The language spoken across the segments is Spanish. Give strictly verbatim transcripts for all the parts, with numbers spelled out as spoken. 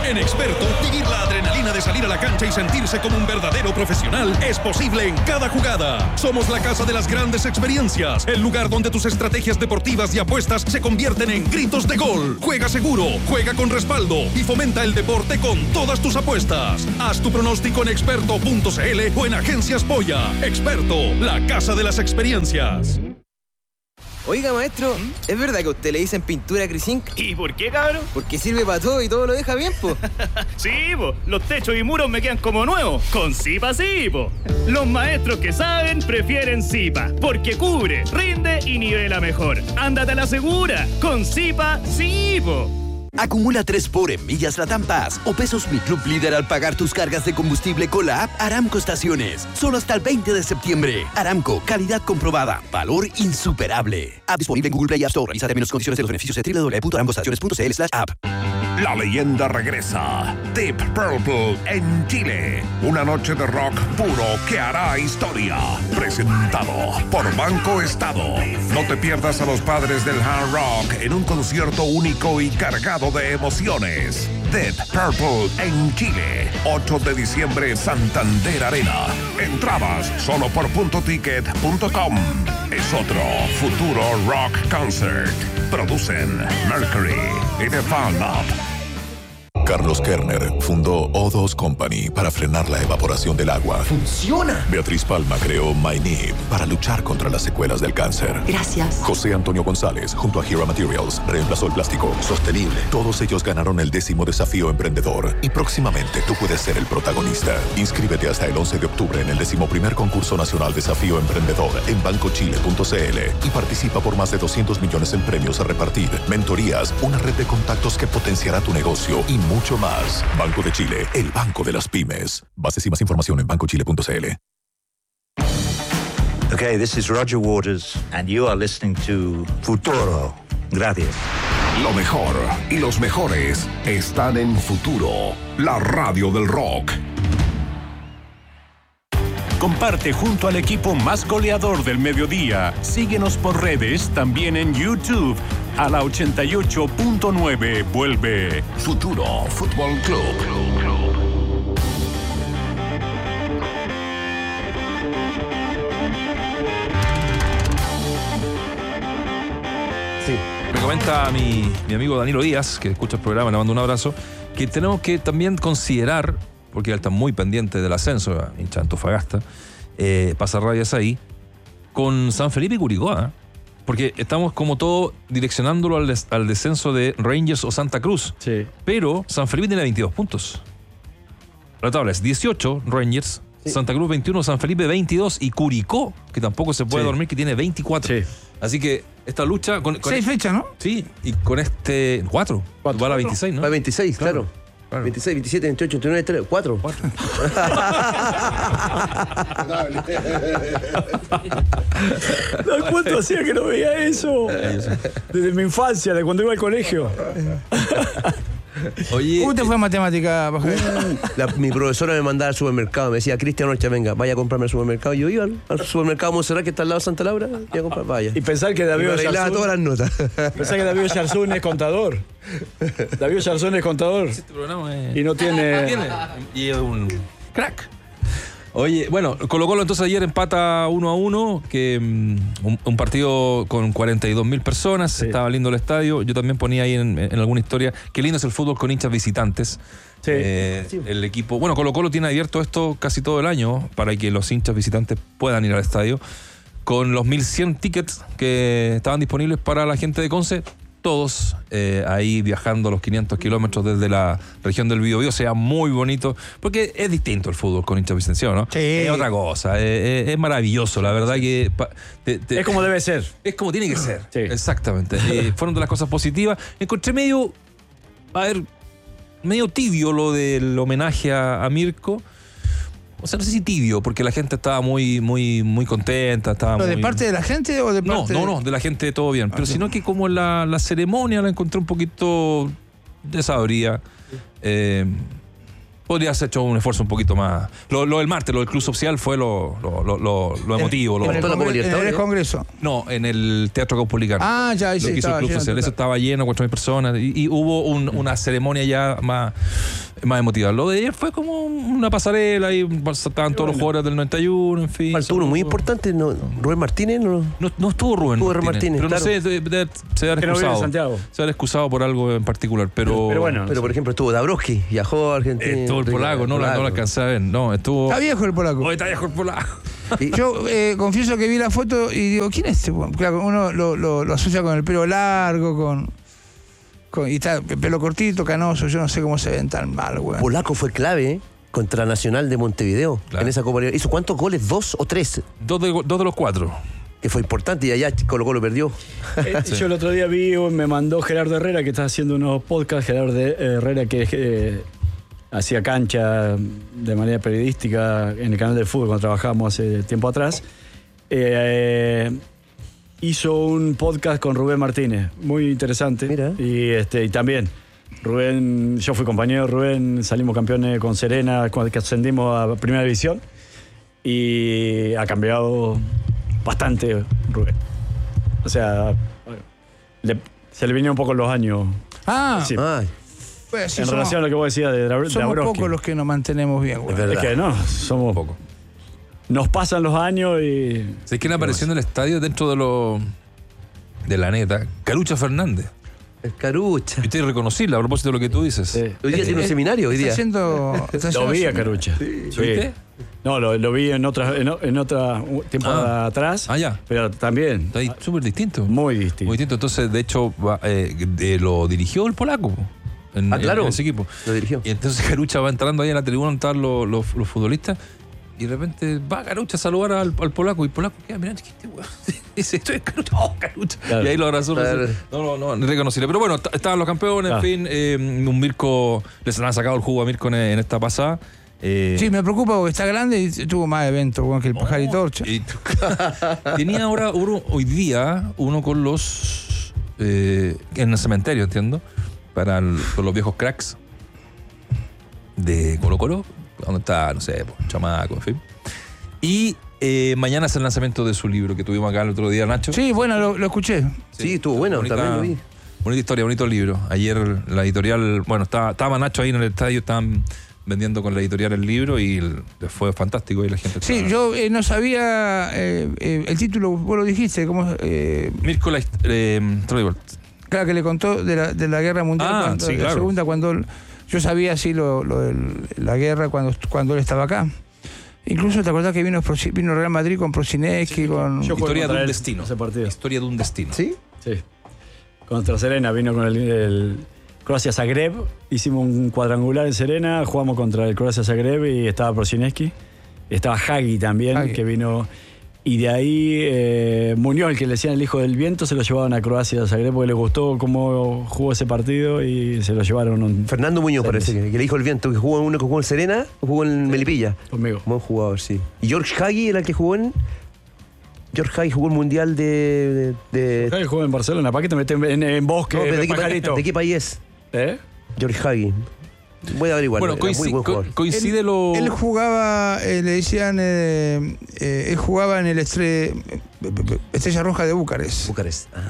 En Experto, vivir la adrenalina de salir a la cancha y sentirse como un verdadero profesional es posible en cada jugada. Somos la casa de las grandes experiencias, el lugar donde tus estrategias deportivas y apuestas se convierten en gritos de gol. Juega seguro, juega con respaldo y fomenta el deporte con todas tus apuestas. Haz tu pronóstico en experto punto c l o en Agencias Polla. Experto, la casa de las experiencias. Oiga, maestro, ¿es verdad que a usted le dicen pintura Crisink? ¿Y por qué, cabrón? Porque sirve para todo y todo lo deja bien, po. Sí, po. Los techos y muros me quedan como nuevos. Con Zipa sí, po. Los maestros que saben prefieren Zipa, porque cubre, rinde y nivela mejor. Ándate a la segura. Con Zipa sí, po. Acumula tres por en millas Latam Pass o pesos Mi Club Líder al pagar tus cargas de combustible con la app Aramco Estaciones. Solo hasta el veinte de septiembre. Aramco, calidad comprobada, valor insuperable. App disponible en Google Play y App Store. Revisa términos y condiciones de los beneficios de doble u doble u doble u punto aramcoestaciones punto c l slash app. La leyenda regresa. Deep Purple en Chile. Una noche de rock puro que hará historia. Presentado por Banco Estado. No te pierdas a los padres del hard rock en un concierto único y cargado de emociones. Deep Purple en Chile. ocho de diciembre, Santander Arena. Entradas solo por punto ticket punto com. Es otro futuro rock concert. Producen Mercury y The Fan Up. Carlos Kerner fundó O dos Company para frenar la evaporación del agua. ¡Funciona! Beatriz Palma creó MyNeed para luchar contra las secuelas del cáncer. Gracias. José Antonio González, junto a Hero Materials, reemplazó el plástico sostenible. Todos ellos ganaron el décimo desafío emprendedor y próximamente tú puedes ser el protagonista. Inscríbete hasta el once de octubre en el décimo primer concurso nacional Desafío Emprendedor en banco chile punto c l y participa por más de doscientos millones en premios a repartir, mentorías, una red de contactos que potenciará tu negocio y mucho más. Banco de Chile, el banco de las pymes. Bases y más información en banco chile punto c l. Okay, this is Roger Waters, and you are listening to Futuro. Gracias. Lo mejor y los mejores están en Futuro, la radio del rock. Comparte junto al equipo más goleador del mediodía. Síguenos por redes, también en YouTube. A la ochenta y ocho punto nueve vuelve Futuro Fútbol Club. Sí. Me comenta mi, mi amigo Danilo Díaz, que escucha el programa, le mando un abrazo, que tenemos que también considerar, porque él está muy pendiente del ascenso, hincha Antofagasta, eh, pasa rabias ahí, con San Felipe y Curicó, ¿eh? Porque estamos como todo direccionándolo al, des, al descenso de Rangers o Santa Cruz. Sí. Pero San Felipe tiene veintidós puntos. La tabla es dieciocho Rangers, sí. Santa Cruz veintiuno, San Felipe veintidós y Curicó, que tampoco se puede sí. dormir, que tiene veinticuatro. Sí. Así que esta lucha... con, con Seis este, fechas, ¿no? Sí, y con este... Cuatro. Cuatro. Va a la veintiséis, ¿no? Va a veintiséis, claro. claro. Claro. veintiséis, veintisiete, veintiocho, veintinueve, treinta, cuatro. cuatro. ¿Cuánto hacía que no veía eso? Desde mi infancia, de cuando iba al colegio. Oye, ¿cómo te fue en matemática, uh, la, mi profesora me mandaba al supermercado, me decía, Cristian Orcha, venga, vaya a comprarme al supermercado. Yo iba al, al supermercado Monserrat, que está al lado de Santa Laura, y a comprar, vaya. Y pensar que David arreglaba todas las notas. Pensar que David Charzún es contador. David Charzún es contador. Este programa es... Y no tiene... tiene... Y es un crack. Oye, bueno, Colo Colo entonces ayer empata uno a uno, que um, un, un partido con cuarenta y dos mil personas, sí. Estaba lindo el estadio. Yo también ponía ahí en, en alguna historia, qué lindo es el fútbol con hinchas visitantes. Sí. Eh, sí. El equipo, bueno, Colo Colo tiene abierto esto casi todo el año para que los hinchas visitantes puedan ir al estadio, con los mil cien tickets que estaban disponibles para la gente de Conce. Todos eh, ahí viajando los quinientos kilómetros desde la región del Biobío, sea muy bonito, porque es distinto el fútbol con hinchas vicencianos, ¿no? Sí. Es otra cosa, es, es maravilloso, la verdad que... Te, te, es como debe ser. Es como tiene que ser, sí. Exactamente. Eh, fueron de las cosas positivas. Encontré medio, a ver, medio tibio lo del homenaje a, a Mirko. O sea, no sé si tibio, porque la gente estaba muy, muy, muy contenta. Estaba ¿Pero muy... de parte de la gente o de parte No, de... no, no, de la gente todo bien. Pero ah, sino que como la, la ceremonia la encontré un poquito desabrida. Eh, Podrías haber hecho un esfuerzo un poquito más. Lo, lo del martes, lo del Club Social fue lo, lo, lo, lo, lo emotivo. ¿En, lo, en, el, lo, congre en el Congreso? No, en el Teatro Caupolicán. Ah, ya, ahí sí, lo que hizo el Club lleno, Social. total. Eso estaba lleno, cuatro mil personas. Y, y hubo un, una ceremonia ya más, más emotiva. Lo de ayer fue como una pasarela. Y estaban todos los jugadores del noventa y uno, en fin. Faltó uno muy importante, ¿no? Rubén Martínez. No, no, no estuvo Rubén estuvo Martínez. Martínez Pero claro. no sé, de, de, se han excusado. Santiago. Se han excusado por algo en particular. Pero, pero bueno. Pero por ejemplo estuvo Dabrowski, viajó a Argentina. Estuvo el polaco, no, no lo alcancé a ver. No, estuvo. Está viejo el polaco. Hoy está viejo el polaco. Yo eh, confieso que vi la foto y digo, ¿quién es este? Claro, uno lo, lo, lo asocia con el pelo largo, con, con. Y está el pelo cortito, canoso, yo no sé cómo se ven tan mal, güey. Polaco fue clave, ¿eh? Contra Nacional de Montevideo. Claro. En esa Copa. ¿Hizo cuántos goles? ¿Dos o tres? Dos de, dos de los cuatro. Que fue importante y allá Colo Colo perdió. Eh, sí. Yo el otro día vi, me mandó Gerardo Herrera, que está haciendo unos podcasts. Gerardo Herrera, que eh, hacía cancha de manera periodística en el canal del fútbol cuando trabajábamos hace tiempo atrás. Eh, hizo un podcast con Rubén Martínez, muy interesante. Mira. Y, este, y también, Rubén, yo fui compañero de Rubén, salimos campeones con Serena, cuando que ascendimos a Primera División. Y ha cambiado bastante Rubén. O sea, le, se le vinieron un poco los años. Ah, sí. Ay. Pues sí, en somos, relación a lo que vos decías de, de Somos Dabrowski. pocos los que nos mantenemos bien, güey. Es, es que no, somos pocos. Nos pasan los años y... ¿Sabes quién apareció en el estadio dentro de lo de la neta? Carucha Fernández. El Carucha. Y te reconocí a propósito de lo que tú dices. Sí. Hoy día tiene un seminario, hoy día. Está haciendo, está lo vi a Carucha. Sí. Sí. ¿Viste? No, lo, lo vi en otra, en, en otra temporada Ah. atrás. Ah, ya. Pero también. Está ahí súper distinto. Muy distinto. Muy distinto. Entonces, de hecho, va, eh, de, lo dirigió el polaco. En, Ah, claro. en ese equipo. Lo dirigió. Y entonces Carucha va entrando ahí a la tribuna donde están los, los, los futbolistas. Y de repente va Carucha a saludar al, al polaco. Y el polaco queda mirando, ¿qué este weón? Dice, esto es Carucha. ¡Oh, Carucha! Claro. Y ahí lo abrazó. Claro. No, no, no, reconocible. Pero bueno, estaban los campeones, Claro. en fin. Eh, un Mirko, les han sacado el jugo a Mirko en, en esta pasada. Eh, Sí, me preocupa porque está grande y tuvo más eventos güey, que el Pajarito Orcha. y- tenía ahora uno, hoy día uno con los. Eh, en el cementerio, entiendo. Para el- con los viejos cracks de Colo Colo. Donde está, no sé, pues, chamaco, en fin. Y eh, mañana es el lanzamiento de su libro que tuvimos acá el otro día, Nacho. Sí, bueno, lo, lo escuché. Sí, estuvo bueno, bonita, también lo vi. Bonita historia, bonito libro. Ayer la editorial, bueno, estaba, estaba Nacho ahí en el estadio, estaban vendiendo con la editorial el libro y el- fue fantástico y la gente. Sí, estaba- yo eh, no sabía eh, eh, el título, vos lo dijiste, como eh, Mirko la, hist- eh, Trolleybolt. claro que le contó de la, de la guerra mundial, Ah, cuando- sí, de la claro. segunda, cuando él- yo sabía así lo, lo de la guerra cuando, cuando él estaba acá. Incluso te acordás que vino, Proci- vino Real Madrid con Procineski, con... Yo jugué Historia de contra un él destino. ese partido. Historia de un destino. ¿Sí? Sí. Contra Serena vino con el, el Croacia Zagreb. Hicimos un cuadrangular en Serena, jugamos contra el Croacia Zagreb y estaba Procineski. Estaba Hagi también, Hagi. que vino. Y de ahí eh, Muñoz, el que le decían el hijo del viento, se lo llevaban a Croacia Zagreb porque le gustó cómo jugó ese partido y se lo llevaron un, Fernando Muñoz Sí, parece sí. que, que le dijo el viento, que jugó en uno que jugó en Serena, o jugó en Melipilla. conmigo. Buen jugador, sí. Y George Hagi era el que jugó en. George Hagi jugó el mundial de. de, de- Hagi jugó en Barcelona, ¿para qué te metes en, en bosque, No, pero en ¿de, qué, pa- pajarito? ¿de qué país es? ¿Eh? George Hagi. Voy a averiguar. Bueno, era muy coinci- buen co- jugador. coincide lo. Él jugaba, eh, le decían, eh, eh, él jugaba en el estre- Estrella Roja de Bucarest. Bucarest. Ah.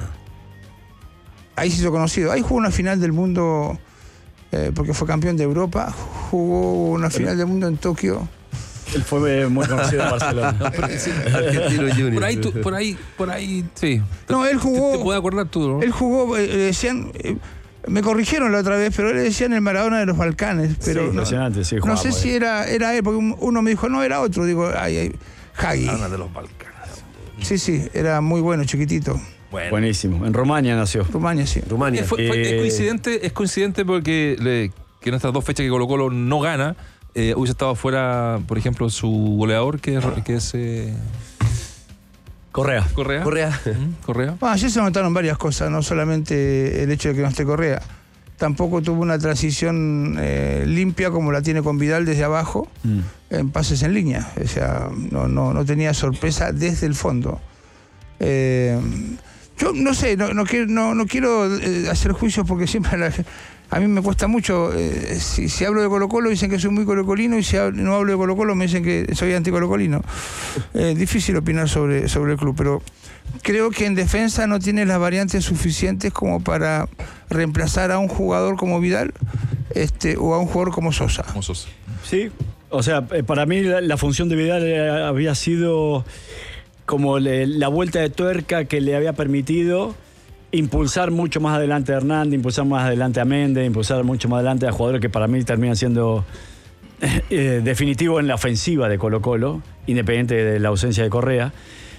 Ahí se hizo conocido. Ahí jugó una final del mundo, eh, porque fue campeón de Europa. Jugó una final del mundo en Tokio. Él fue muy conocido en Barcelona. Argentino Junior. Por ahí, tú- por ahí, por ahí, sí. No, él jugó- Te, te puedes acordar tú, ¿no? Él jugó, eh, le decían, eh, me corrigieron la otra vez, pero le decían el Maradona de los Balcanes. Pero Sí, no- impresionante, sí, No jugaba sé muy si bien. era, era él, porque un- uno me dijo, no, era otro. Digo, ay, ay, Hagi. Ana de los Balcanes. Sí, sí, era muy bueno, chiquitito. Bueno. Buenísimo. En Rumania nació. Rumania, sí. Rumania. Eh, fue- fue- Eh, es coincidente, es coincidente porque le- que en estas dos fechas que Colo Colo no gana, eh, hubiese estado fuera, por ejemplo, su goleador, que es, que es eh, Correa. Correa. Correa. Mm, Correa. Bueno, ayer se notaron varias cosas, no solamente el hecho de que no esté Correa. Tampoco tuvo una transición eh, limpia como la tiene con Vidal desde abajo, Mm. en pases en línea. O sea, no, no, no tenía sorpresa desde el fondo. Eh, yo no sé, no, no quiero, no, no quiero eh, hacer juicios porque siempre la, A mí me cuesta mucho, eh, si, si hablo de Colo-Colo dicen que soy muy colocolino y si hablo, no hablo de Colo-Colo me dicen que soy anticolocolino. Es eh, difícil opinar sobre, sobre el club, pero creo que en defensa no tiene las variantes suficientes como para reemplazar a un jugador como Vidal este, o a un jugador como Sosa. Como Sosa. Sí, o sea, para mí la, la función de Vidal había sido como le, la vuelta de tuerca que le había permitido impulsar mucho más adelante a Hernández, impulsar más adelante a Méndez, impulsar mucho más adelante a jugadores que para mí terminan siendo eh, definitivos en la ofensiva de Colo-Colo, independiente de la ausencia de Correa.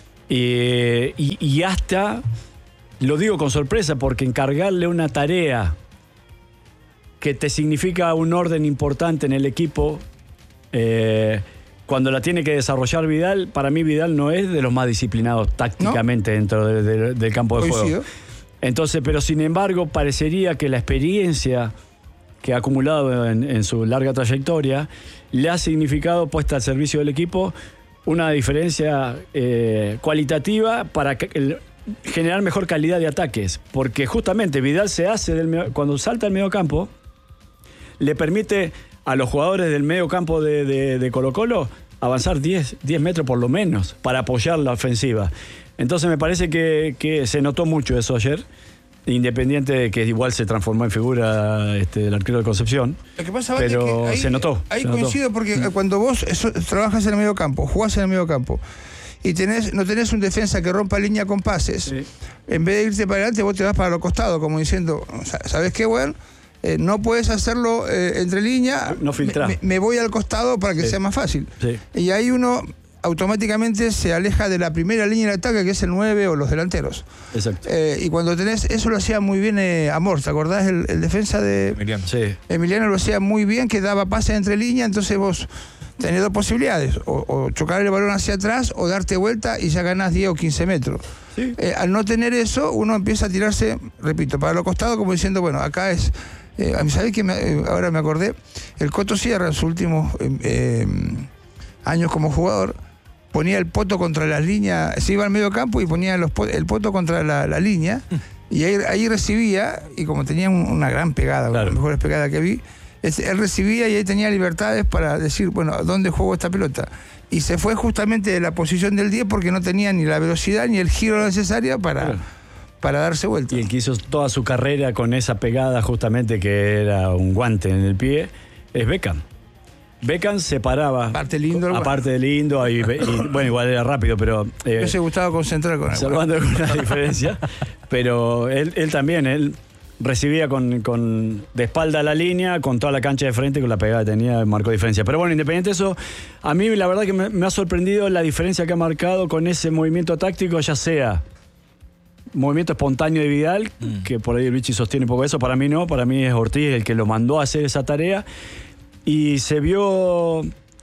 Y, y, y hasta, lo digo con sorpresa, porque encargarle una tarea que te significa un orden importante en el equipo, eh, cuando la tiene que desarrollar Vidal, para mí Vidal no es de los más disciplinados tácticamente, ¿no?, dentro de, de, del campo de Coincido. juego. Entonces, pero sin embargo, parecería que la experiencia que ha acumulado en, en su larga trayectoria le ha significado, puesta al servicio del equipo, una diferencia eh, cualitativa para que, el, generar mejor calidad de ataques. Porque justamente Vidal se hace, del, cuando salta al medio campo, le permite a los jugadores del medio campo de, de, de Colo-Colo avanzar diez metros por lo menos para apoyar la ofensiva. Entonces me parece que, que se notó mucho eso ayer, independiente de que igual se transformó en figura este, el arquero de Concepción. Lo que pasa, pero es que ahí, se notó. Ahí se coincido notó. porque cuando vos eso, trabajas en el medio campo, jugás en el medio campo y tenés, no tenés un defensa que rompa línea con pases, sí, en vez de irte para adelante vos te vas para los costados, como diciendo, ¿sabes qué, weón? Eh, no puedes hacerlo eh, entre línea, no filtrar. Me, me voy al costado para que sí. sea más fácil. Sí. Y ahí uno automáticamente se aleja de la primera línea de ataque, que es el nueve o los delanteros. Exacto. Eh, y cuando tenés, eso lo hacía muy bien eh, Amor, ¿te acordás? El, el defensa de Emiliano. Sí. Emiliano lo hacía muy bien, que daba pases entre líneas, entonces vos tenés dos posibilidades, o, o chocar el balón hacia atrás o darte vuelta y ya ganás diez o quince metros. Sí. Eh, al no tener eso, uno empieza a tirarse, repito, para los costados, como diciendo, bueno, acá es... Eh, ¿Sabés que me, eh, ahora me acordé? El Coto Sierra, en sus últimos eh, eh, años como jugador, ponía el poto contra las líneas, se iba al medio campo y ponía los, el poto contra la, la línea, y ahí, ahí recibía, y como tenía un, una gran pegada, claro, una de las mejores pegadas que vi, es, él recibía y ahí tenía libertades para decir, bueno, ¿dónde juego esta pelota? Y se fue justamente de la posición del diez porque no tenía ni la velocidad ni el giro necesaria para... Claro. para darse vuelta. Y el que hizo toda su carrera con esa pegada justamente que era un guante en el pie es Beckham. Beckham se paraba. Aparte lindo. Aparte de lindo, y, y, bueno, igual era rápido, pero... Eh, Yo se gustaba concentrar con él. Salvando alguna diferencia. Pero él, él también, él recibía con, con de espalda a la línea, con toda la cancha de frente, con la pegada que tenía, marcó diferencia. Pero bueno, independiente de eso, a mí la verdad que me, me ha sorprendido la diferencia que ha marcado con ese movimiento táctico, ya sea movimiento espontáneo de Vidal, mm. que por ahí el Vichy sostiene un poco eso, para mí no, para mí es Ortiz el que lo mandó a hacer esa tarea, y se vio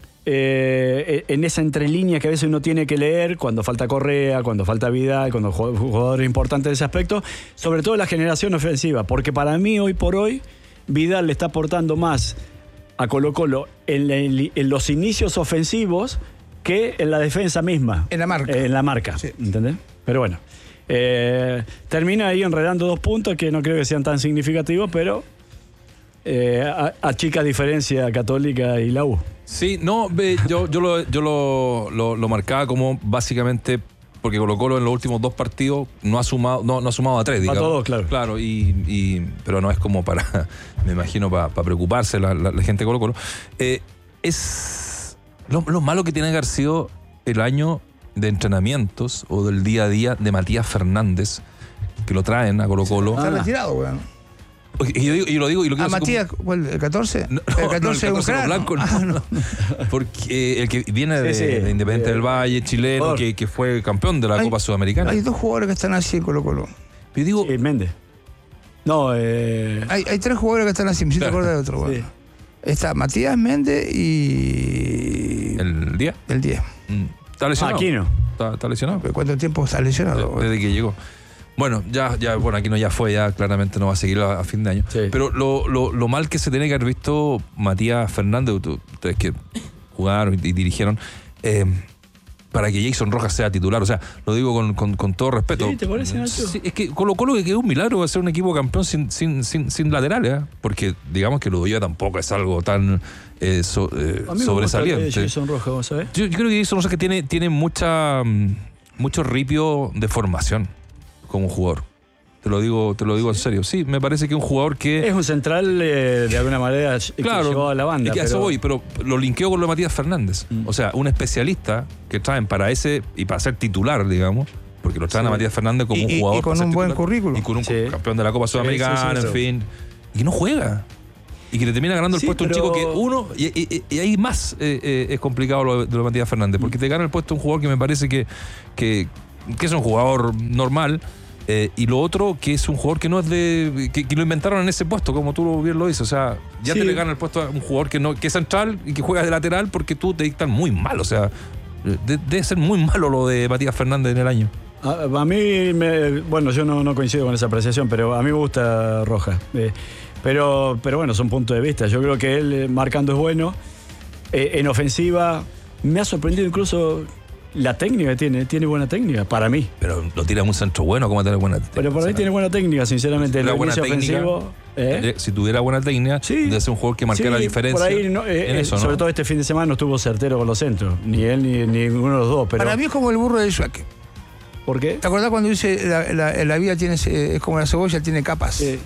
eh, en esa entrelínea que a veces uno tiene que leer cuando falta Correa, cuando falta Vidal, cuando jugadores importantes de ese aspecto, sobre todo la generación ofensiva, porque para mí hoy por hoy Vidal le está aportando más a Colo-Colo en, en, en los inicios ofensivos que en la defensa misma. En la marca. En la marca, sí. ¿Entendés? Pero bueno. Eh, termina ahí enredando dos puntos que no creo que sean tan significativos, pero eh, achica diferencia Católica y la U. Sí, no, ve, yo, yo, lo, yo lo, lo, lo marcaba como básicamente porque Colo-Colo en los últimos dos partidos no ha sumado, no, no ha sumado a tres, digamos. A todos, claro. Claro, y, y, pero no es como para, me imagino, para, para preocuparse la, la, la gente de Colo-Colo. Eh, es lo, lo malo que tiene que haber sido el año de entrenamientos o del día a día de Matías Fernández, que lo traen a Colo-Colo. Está retirado, weón. Y yo, digo, y yo lo digo y lo quiero ¿A Matías como... ¿cuál, el catorce? No, el catorce no, es el un blanco, no, ah, no. Porque el que viene de, sí, sí. de Independiente eh, del Valle, chileno, que, que fue campeón de la hay, Copa Sudamericana. Hay dos jugadores que están así en Colo-Colo. Yo digo... Sí, Méndez. No, eh... Hay, hay tres jugadores que están así, me siento claro. acordar de otro, weón. Sí. Está Matías Méndez y... ¿El diez? El diez. Mm. ¿Está lesionado? Aquí no. ¿Está, está lesionado? ¿Cuánto tiempo está lesionado? Desde, desde que llegó. Bueno, ya, ya, bueno, aquí no ya fue, ya claramente no va a seguir a, a fin de año. Sí. Pero lo, lo, lo mal que se tiene que haber visto Matías Fernández, ustedes que jugaron y, y dirigieron, eh, para que Jason Rojas sea titular. O sea, lo digo con, con, con todo respeto. ¿Sí? ¿Te parece, Nacho? Sí, es que Colo Colo, que quedó un milagro va a ser un equipo campeón sin, sin, sin, sin laterales, ¿eh? Porque digamos que Ludovica tampoco es algo tan eh, so, eh, A mí me sobresaliente. gusta Jason Rojas, ¿sabes? Yo, yo creo que Jason Rojas que tiene, tiene mucha, mucho ripio de formación como jugador. Te lo digo, te lo digo en serio. Sí, me parece que es un jugador que... Es un central, eh, de alguna manera, claro, que llevó a la banda. Y que a pero... eso voy, pero lo linkeo con lo de Matías Fernández. Mm. O sea, un especialista que traen para ese y para ser titular, digamos, porque lo traen sí. a Matías Fernández como y, un jugador. Y con un buen currículum. Y con un sí. campeón de la Copa Sudamericana, sí, sí, sí, en fin. Y que no juega. Y que le termina ganando sí, el puesto pero... un chico que uno... Y, y, y ahí más eh, eh, es complicado lo de, lo de Matías Fernández, porque mm. te gana el puesto un jugador que me parece que, que, que es un jugador normal. Eh, y lo otro, que es un jugador que no es de. que, que lo inventaron en ese puesto, como tú bien lo dices. O sea, ya sí. te le gana el puesto a un jugador que no que es central y que juega de lateral porque tú te dictan muy mal. O sea, de, debe ser muy malo lo de Matías Fernández en el año. A, a mí, me, bueno, yo no, no coincido con esa apreciación, pero a mí me gusta Rojas. Eh, pero, pero bueno, son puntos de vista. Yo creo que él eh, marcando es bueno. Eh, en ofensiva, me ha sorprendido incluso. La técnica que tiene, tiene buena técnica, para mí. Pero lo tira en un centro bueno, ¿cómo tiene buena técnica? Pero para mí tiene buena técnica, sinceramente. Si el buena inicio técnica, ofensivo. ¿eh? Si tuviera buena técnica, sí, debe ser un jugador que marcara sí, la diferencia. Por ahí, no, eh, en eso, sobre ¿no? todo este fin de semana no estuvo certero con los centros. Ni él ni, ni ninguno de los dos. Pero... Para mí es como el burro de Schuake. ¿Por qué? ¿Te acordás cuando dice la, la, la vida tiene, es como la cebolla, tiene capas? Sí.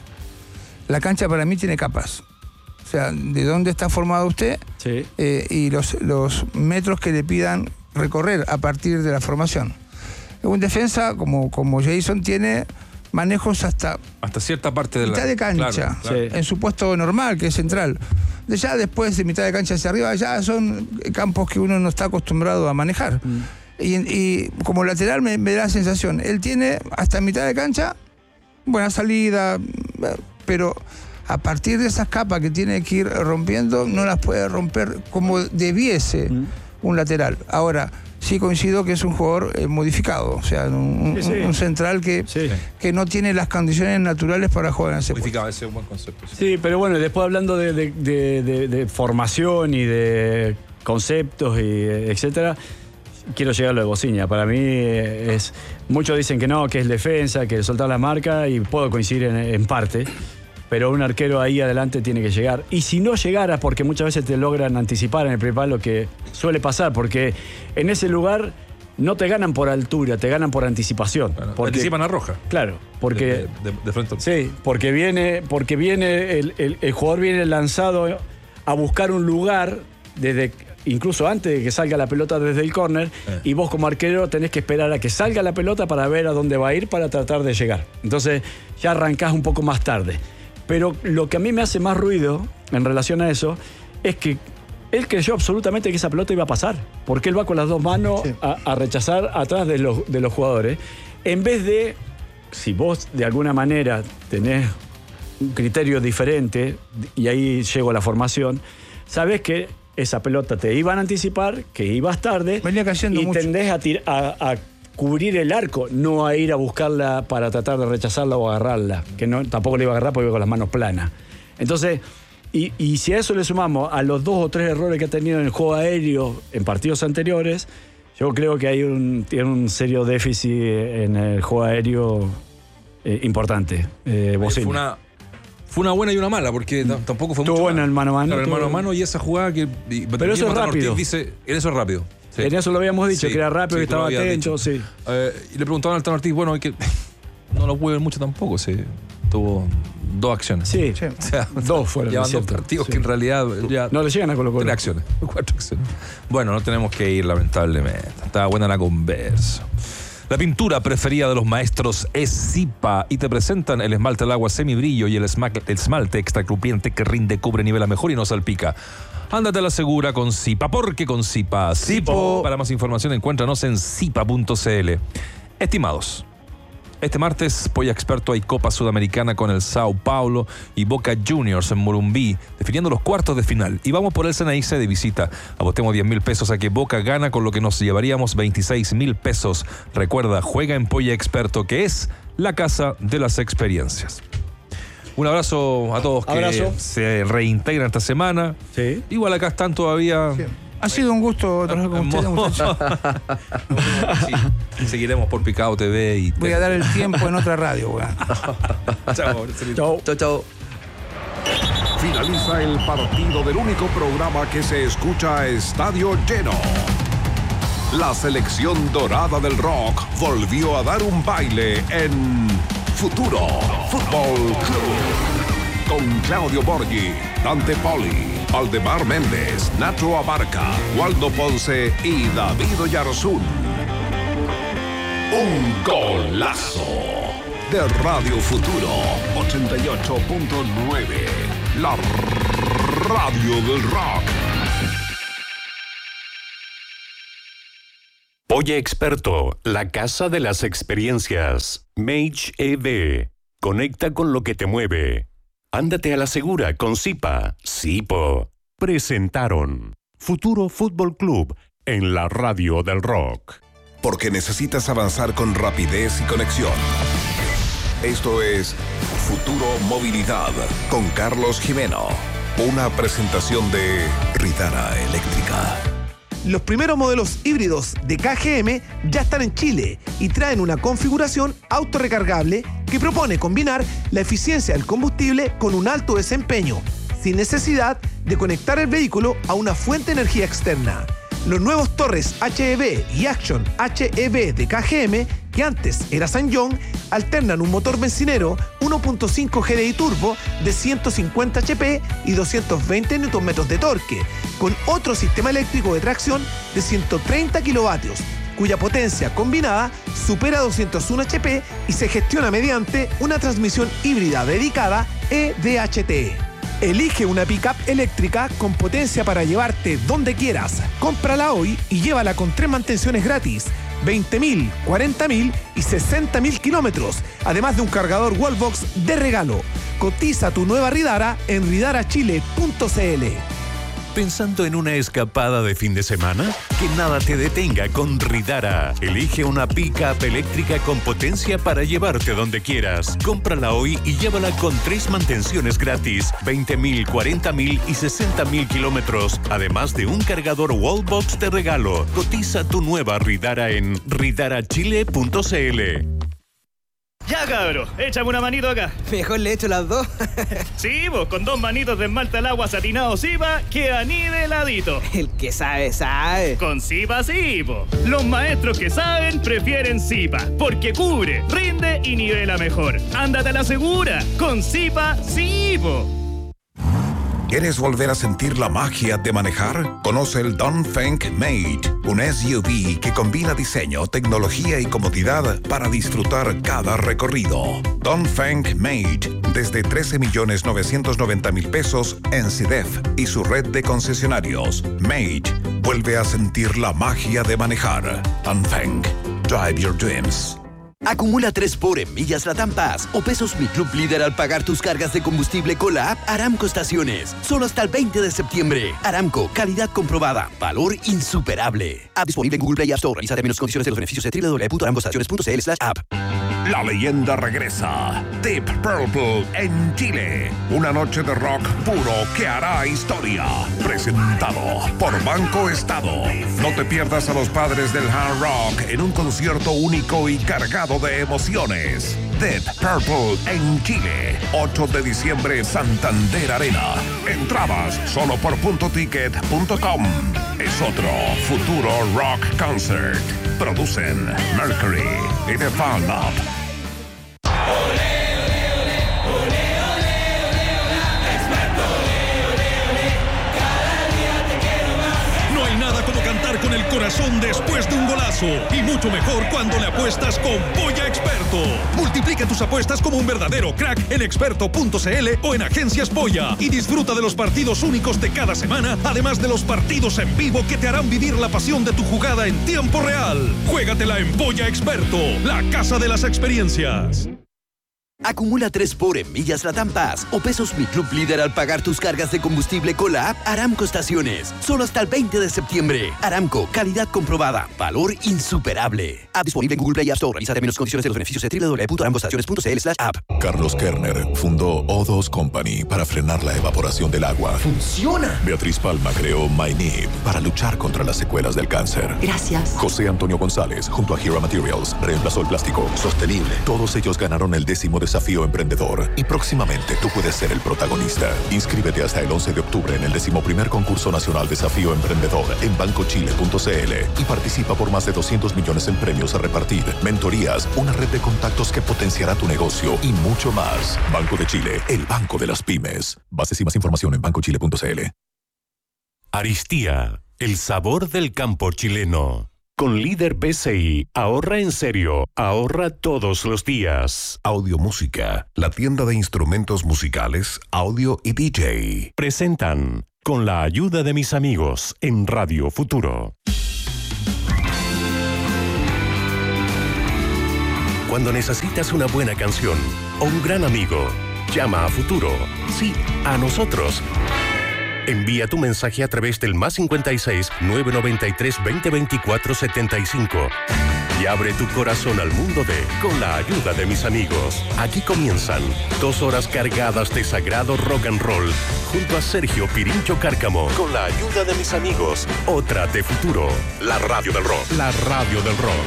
La cancha para mí tiene capas. O sea, de dónde está formado usted sí. eh, y los, los metros que le pidan recorrer a partir de la formación. Un defensa como, como Jason tiene manejos hasta hasta cierta parte de la mitad de cancha, claro, claro. en su puesto normal, que es central. De ya después de mitad de cancha hacia arriba, ya son campos que uno no está acostumbrado a manejar. Mm. Y, y como lateral me, me da la sensación, él tiene hasta mitad de cancha buena salida, pero a partir de esas capas que tiene que ir rompiendo, no las puede romper como debiese mm. un lateral. Ahora, sí coincido que es un jugador eh, modificado, o sea, un, sí, sí. un central que, sí. que no tiene las condiciones naturales para jugar en ese modificado, puesto. Ese es un buen concepto. Sí, sí pero bueno, después hablando de, de, de, de, de formación y de conceptos, y etcétera, quiero llegar a lo de Bociña. Para mí es... Muchos dicen que no, que es defensa, que soltar la marca, y puedo coincidir en, en parte. Pero un arquero ahí adelante tiene que llegar. Y si no llegara, porque muchas veces te logran anticipar en el primer palo, que suele pasar, porque en ese lugar no te ganan por altura, te ganan por anticipación. Bueno, porque, anticipan a Roja. Claro, porque... De, de, de frente. Sí, porque viene, porque viene el, el, el jugador viene lanzado a buscar un lugar desde... incluso antes de que salga la pelota desde el córner, eh. y vos como arquero tenés que esperar a que salga la pelota para ver a dónde va a ir para tratar de llegar. Entonces ya arrancás un poco más tarde. Pero lo que a mí me hace más ruido en relación a eso es que él creyó absolutamente que esa pelota iba a pasar, porque él va con las dos manos sí. a, a rechazar atrás de los, de los jugadores, en vez de, si vos de alguna manera tenés un criterio diferente, y ahí llego a la formación, sabés que esa pelota te iban a anticipar, que ibas tarde, venía cayendo y mucho. tendés a, tir, a, a cubrir el arco, no a ir a buscarla para tratar de rechazarla o agarrarla, que no, tampoco le iba a agarrar porque iba con las manos planas. Entonces, y, y si a eso le sumamos a los dos o tres errores que ha tenido en el juego aéreo en partidos anteriores, yo creo que hay un, tiene un serio déficit en el juego aéreo eh, importante. Eh, fue una Fue una buena y una mala, porque mm. tampoco fue Estuvo mucho buena el mano a mano. Claro, el mano a mano y esa jugada que... Y, pero eso es rápido. Ortiz dice, en eso es rápido. Sí. En eso lo habíamos dicho, sí, que era rápido, sí, que estaba atento, sí. Eh, y le preguntaban al Tano Ortiz, bueno, y que no lo pude ver mucho tampoco, sí. Tuvo dos acciones. Sí, sí. O sea, dos fueron. Llevan dos partidos sí. que en realidad ya... No le llegan a Colo Colo. Tres acciones, cuatro acciones. Bueno, no tenemos que ir, lamentablemente. Estaba buena la conversa. La pintura preferida de los maestros es Zipa, y te presentan el esmalte al agua semibrillo y el esmalte, el esmalte extra crujiente que rinde, cubre, nivela mejor y no salpica. Ándate a la segura con Zipa, porque con Zipa, Zipo. Para más información encuéntranos en zipa punto c l. Estimados, este martes, Polla Experto, hay Copa Sudamericana con el Sao Paulo y Boca Juniors en Morumbí, definiendo los cuartos de final. Y vamos por el Ceneice de visita. Apostemos diez mil pesos a que Boca gana, con lo que nos llevaríamos veintiséis mil pesos. Recuerda, juega en Polla Experto, que es la casa de las experiencias. Un abrazo a todos que abrazo. se reintegran esta semana. Sí. Igual acá están todavía... Sí. Ha sido un gusto trabajar con ustedes, muchachos. Sí, seguiremos por Picado T V y voy a dar el tiempo en otra radio, weón. Chao, chao, chao, chao. Finaliza el partido del único programa que se escucha a estadio lleno. La selección dorada del rock volvió a dar un baile en Futuro Fútbol Club. Con Claudio Borghi, Dante Poli, Aldemar Méndez, Nacho Abarca, Waldo Ponce y David Oyarzún. Un golazo de Radio Futuro ochenta y ocho punto nueve. La radio del rock. Oye Experto, la casa de las experiencias. Mage E V. Conecta con lo que te mueve. Ándate a la segura con Zipa. Zipo. Presentaron Futuro Fútbol Club en la radio del rock. Porque necesitas avanzar con rapidez y conexión. Esto es Futuro Movilidad con Carlos Jimeno. Una presentación de Ridara Eléctrica. Los primeros modelos híbridos de K G M ya están en Chile y traen una configuración autorrecargable que propone combinar la eficiencia del combustible con un alto desempeño, sin necesidad de conectar el vehículo a una fuente de energía externa. Los nuevos Torres H E V y Action H E V de K G M, que antes era Sanyong, alternan un motor bencinero uno punto cinco G D I turbo de ciento cincuenta horsepower y doscientos veinte newton metros de torque, con otro sistema eléctrico de tracción de ciento treinta kilovatios, cuya potencia combinada supera doscientos uno horsepower y se gestiona mediante una transmisión híbrida dedicada E D H T. Elige una pickup eléctrica con potencia para llevarte donde quieras. Cómprala hoy y llévala con tres mantenciones gratis, veinte mil, cuarenta mil y sesenta mil kilómetros, además de un cargador Wallbox de regalo. Cotiza tu nueva Ridara en ridara chile punto c l. ¿Pensando en una escapada de fin de semana? Que nada te detenga con Ridara. Elige una pick-up eléctrica con potencia para llevarte donde quieras. Cómprala hoy y llévala con tres mantenciones gratis, veinte mil, cuarenta mil y sesenta mil kilómetros, además de un cargador Wallbox de regalo. Cotiza tu nueva Ridara en ridara chile punto c l. Ya, cabro, échame una manito acá. Mejor le echo las dos. Sí, vos, con dos manitos de esmalta al agua satinado Zipa, queda ni de heladito. El que sabe, sabe. Con Zipa sí, po. Los maestros que saben prefieren Zipa, porque cubre, rinde y nivela mejor. Ándate a la segura. Con Zipa sí, po. ¿Quieres volver a sentir la magia de manejar? Conoce el Dongfeng Mate, un S U V que combina diseño, tecnología y comodidad para disfrutar cada recorrido. Dongfeng Mate, desde trece millones novecientos noventa mil pesos en C I D E F y su red de concesionarios. Mate, vuelve a sentir la magia de manejar. Dongfeng, drive your dreams. Acumula tres por en millas Latam Pass o pesos Mi Club Líder al pagar tus cargas de combustible con la app Aramco Estaciones. Solo hasta el veinte de septiembre. Aramco, calidad comprobada, valor insuperable. App disponible en Google Play y App Store. Revisa términos y condiciones de los beneficios de doble u doble u doble u punto aramco estaciones punto c l slash app. La leyenda regresa. Deep Purple en Chile. Una noche de rock puro que hará historia. Presentado por Banco Estado. No te pierdas a los padres del hard rock en un concierto único y cargado de emociones. Deep Purple en Chile. ocho de diciembre, Santander Arena. Entradas solo por punto ticket punto com. Es otro Futuro Rock Concert. Producen Mercury y The Fan Up. No hay nada como cantar con el corazón después de un golazo. Y mucho mejor cuando le apuestas con Polla Experto. Multiplica tus apuestas como un verdadero crack en experto punto c l o en Agencias Polla. Y disfruta de los partidos únicos de cada semana, además de los partidos en vivo que te harán vivir la pasión de tu jugada en tiempo real. Juégatela en Polla Experto, la casa de las experiencias. Acumula tres por en millas Latam Pass o pesos Mi Club Líder al pagar tus cargas de combustible con la app Aramco Estaciones. Solo hasta el veinte de septiembre. Aramco, calidad comprobada, valor insuperable. App disponible en Google Play y App Store. Revisa términos y condiciones de los beneficios de doble u doble u doble u punto aramcoestaciones punto c l slash app. Carlos Kerner fundó O dos Company para frenar la evaporación del agua. ¡Funciona! Beatriz Palma creó MyNeed para luchar contra las secuelas del cáncer. Gracias. José Antonio González, junto a Hero Materials, reemplazó el plástico sostenible. Todos ellos ganaron el décimo Desafío Emprendedor y próximamente tú puedes ser el protagonista. Inscríbete hasta el once de octubre en el decimoprimer concurso nacional Desafío Emprendedor en banco chile punto c l y participa por más de doscientos millones en premios a repartir, mentorías, una red de contactos que potenciará tu negocio y mucho más. Banco de Chile, el banco de las pymes. Bases y más información en banco chile punto c l. Aristía, el sabor del campo chileno. Con Líder B C I, ahorra en serio, ahorra todos los días. Audiomúsica, la tienda de instrumentos musicales, audio y D J. Presentan, con la ayuda de mis amigos, en Radio Futuro. Cuando necesitas una buena canción o un gran amigo, llama a Futuro. Sí, a nosotros. Envía tu mensaje a través del más cincuenta y seis, nueve noventa y tres, veinte veinticuatro, setenta y cinco y abre tu corazón al mundo de Con la ayuda de mis amigos. Aquí comienzan dos horas cargadas de sagrado rock and roll junto a Sergio Pirincho Cárcamo. Con la ayuda de mis amigos, otra de Futuro, la radio del rock. La radio del rock.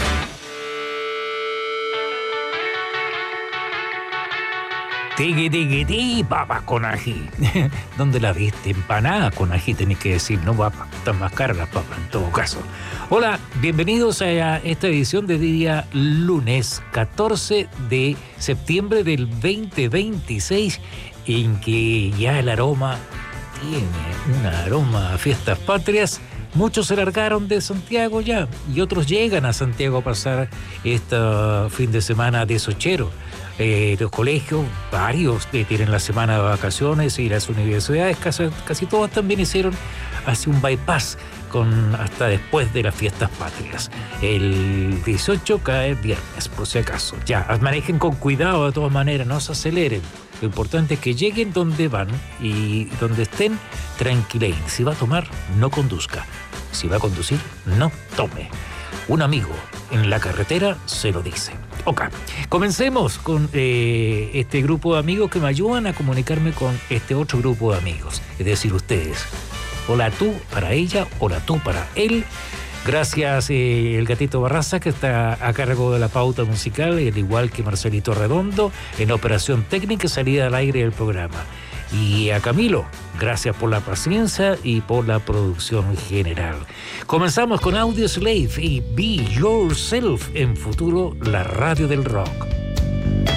Tiki tiki ti, papas con ají. ¿Dónde la viste? Empanada con ají, tenés que decir, no papas. Están más caras las papas en todo caso. Hola, bienvenidos a esta edición de día lunes catorce de septiembre del veinte veintiséis, en que ya el aroma tiene un aroma a fiestas patrias. Muchos se largaron de Santiago ya y otros llegan a Santiago a pasar este fin de semana de sochero. Eh, los colegios, varios eh, tienen la semana de vacaciones y las universidades, casi, casi todas también hicieron así un bypass con hasta después de las fiestas patrias. El dieciocho cae viernes, por si acaso. Ya, manejen con cuidado de todas maneras, no se aceleren. Lo importante es que lleguen donde van y donde estén, tranquilen. Si va a tomar, no conduzca. Si va a conducir, no tome. Un amigo en la carretera se lo dice. Ok, comencemos con eh, este grupo de amigos que me ayudan a comunicarme con este otro grupo de amigos. Es decir, ustedes. Hola tú para ella, hola tú para él. Gracias eh, el Gatito Barraza, que está a cargo de la pauta musical, al igual que Marcelito Redondo, en operación técnica y salida al aire del programa. Y a Camilo, gracias por la paciencia y por la producción general. Comenzamos con Audioslave y Be Yourself en Futuro, la radio del rock.